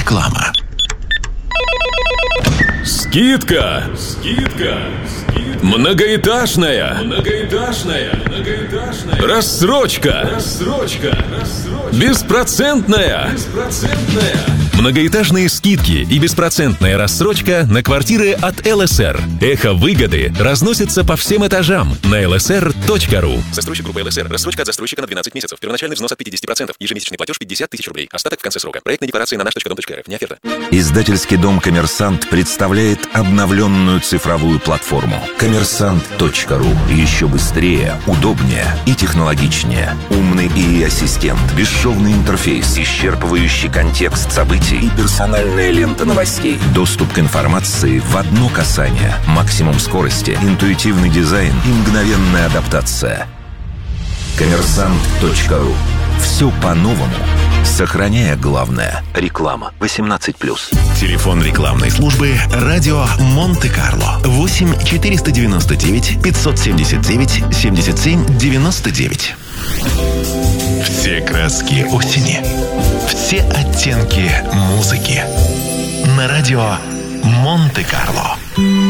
Реклама. Скидка! Многоэтажная! Рассрочка! Беспроцентная! Многоэтажные скидки и беспроцентная рассрочка на квартиры от ЛСР. Эхо выгоды разносится по всем этажам на lsr.ru. Застройщик группы ЛСР. Рассрочка от застройщика на 12 месяцев. Первоначальный взнос от 50%. Ежемесячный платеж 50 тысяч рублей. Остаток в конце срока. Проектная декларация на наш.дом.рф. Не оферта. Издательский дом «Коммерсант» представляет обновленную цифровую платформу «Коммерсант.ру». Еще быстрее, удобнее и технологичнее. Умный ИИ-ассистент, бесшовный интерфейс, исчерпывающий контекст событий и персональная лента новостей. Доступ к информации в одно касание. Максимум скорости, интуитивный дизайн и мгновенная адаптация. Коммерсант.ру. Все по-новому, сохраняя главное. Реклама 18+. Телефон рекламной службы «Радио Монте-Карло». 8 499 579 77 99. Все краски осени. Все оттенки музыки. На радио Монте-Карло.